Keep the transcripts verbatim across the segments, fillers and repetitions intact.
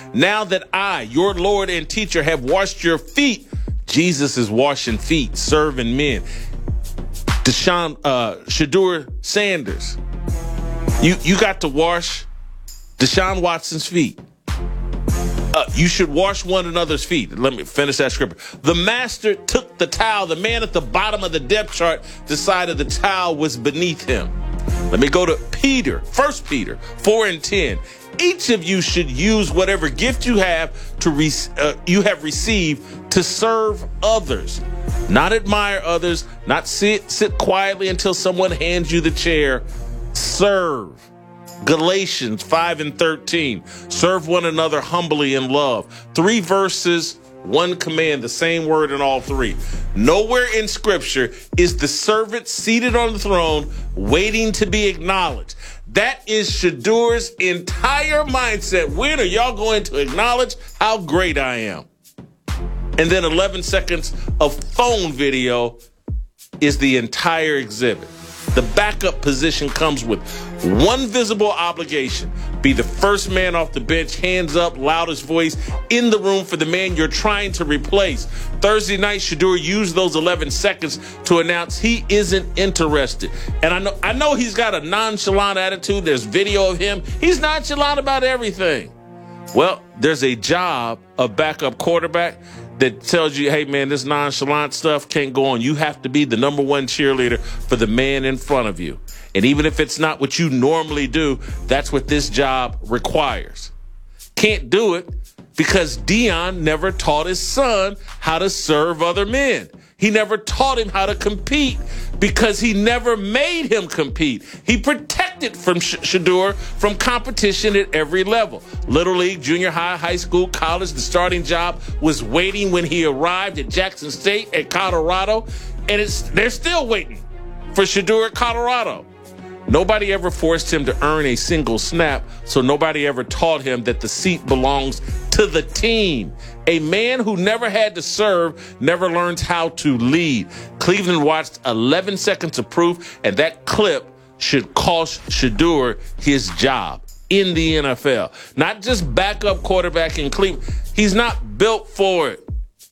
Now that I, your Lord and teacher, have washed your feet. Jesus is washing feet, serving men. Deshaun, uh, Shedeur Sanders, you, you got to wash Deshaun Watson's feet. Uh, you should wash one another's feet. Let me finish that scripture. The master took the towel. The man at the bottom of the depth chart decided the towel was beneath him. Let me go to Peter, First Peter four and ten. Each of you should use whatever gift you have to re- uh, you have received to serve others, not admire others, not sit sit quietly until someone hands you the chair. Serve. Galatians five and thirteen. Serve one another humbly in love. Three verses, one command, the same word in all three. Nowhere in Scripture is the servant seated on the throne waiting to be acknowledged. That is Shedeur's entire mindset. When are y'all going to acknowledge how great I am? And then eleven seconds of phone video is the entire exhibit. The backup position comes with one visible obligation. Be the first man off the bench, hands up, loudest voice in the room for the man you're trying to replace. Thursday night, Shedeur used those eleven seconds to announce he isn't interested. And I know I know he's got a nonchalant attitude. There's video of him. He's nonchalant about everything. Well, there's a job of backup quarterback that tells you, hey, man, this nonchalant stuff can't go on. You have to be the number one cheerleader for the man in front of you. And even if it's not what you normally do, that's what this job requires. Can't do it because Deion never taught his son how to serve other men. He never taught him how to compete because he never made him compete. He protected from Sh- Shedeur from competition at every level. Little league, junior high, high school, college, the starting job was waiting when he arrived at Jackson State at Colorado, and it's they're still waiting for Shedeur at Colorado. Nobody ever forced him to earn a single snap, so nobody ever taught him that the seat belongs to the team. A man who never had to serve never learns how to lead. Cleveland watched eleven seconds of proof, and that clip should cost Shedeur his job in the N F L. Not just backup quarterback in Cleveland. He's not built for it.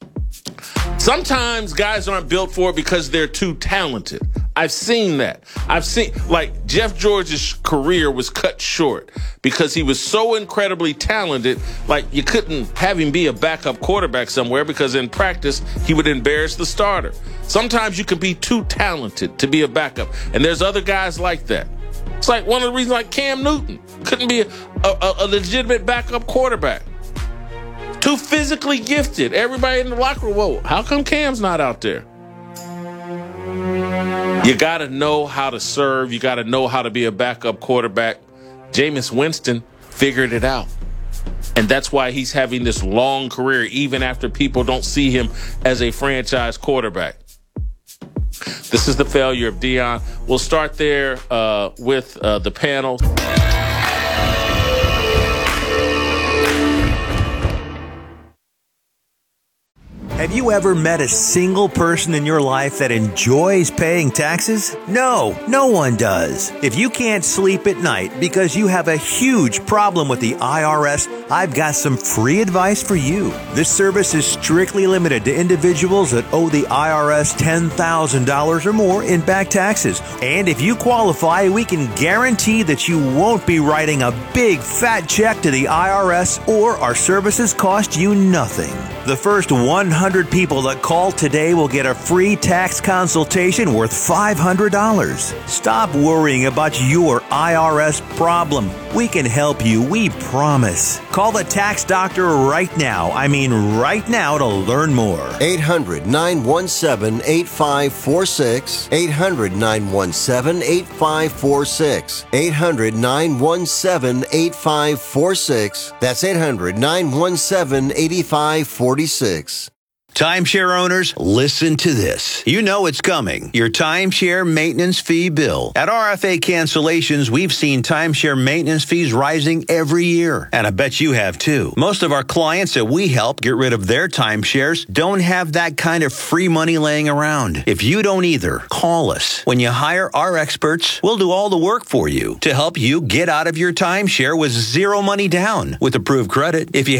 Sometimes guys aren't built for it because they're too talented. I've seen that. I've seen, like, Jeff George's career was cut short because he was so incredibly talented, like, you couldn't have him be a backup quarterback somewhere because in practice, he would embarrass the starter. Sometimes you can be too talented to be a backup, and there's other guys like that. It's like one of the reasons, like Cam Newton couldn't be a, a, a legitimate backup quarterback. Too physically gifted. Everybody in the locker room, whoa, how come Cam's not out there? You got to know how to serve. You got to know how to be a backup quarterback. Jameis Winston figured it out. And that's why he's having this long career, even after people don't see him as a franchise quarterback. This is the failure of Deion. We'll start there uh, with uh, the panel. Have you ever met a single person in your life that enjoys paying taxes? No, no one does. If you can't sleep at night because you have a huge problem with the I R S, I've got some free advice for you. This service is strictly limited to individuals that owe the I R S ten thousand dollars or more in back taxes. And if you qualify, we can guarantee that you won't be writing a big fat check to the I R S, or our services cost you nothing. The first one hundred people that call today will get a free tax consultation worth five hundred dollars. Stop worrying about your I R S problem. We can help you, we promise. Call the tax doctor right now. I mean right now to learn more. eight hundred, nine one seven, eight five four six. eight hundred, nine one seven, eight five four six. eight hundred, nine one seven, eight five four six. That's eight hundred, nine one seven, eight five four six. Timeshare owners, listen to this. You know it's coming. Your timeshare maintenance fee bill. At R F A Cancellations, we've seen timeshare maintenance fees rising every year. And I bet you have too. Most of our clients that we help get rid of their timeshares don't have that kind of free money laying around. If you don't either, call us. When you hire our experts, we'll do all the work for you to help you get out of your timeshare with zero money down with approved credit. If you